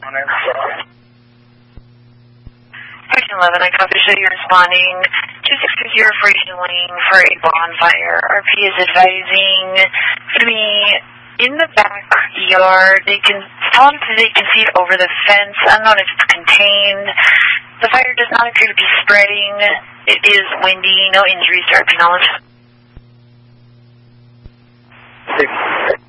Station 11, I copy. So you're responding 2620 for healing for a bonfire. RP is advising me in the backyard. They can see it over the fence. Unknown if it's contained. The fire does not appear to be spreading. It is windy. No injuries to RP knowledge.